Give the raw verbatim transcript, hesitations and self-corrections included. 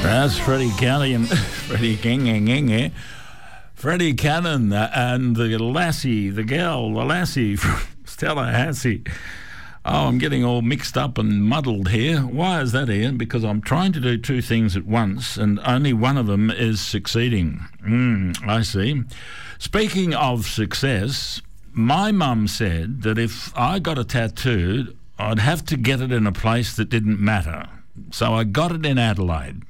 That's Freddie Cannon. Freddie Cannon. Freddie Cannon uh, and the lassie, the girl, the lassie from Tallahassee. Oh, I'm getting all mixed up and muddled here. Why is that, Ian? Because I'm trying to do two things at once and only one of them is succeeding. Mm, I see. Speaking of success, my mum said that if I got a tattoo, I'd have to get it in a place that didn't matter. So I got it in Adelaide.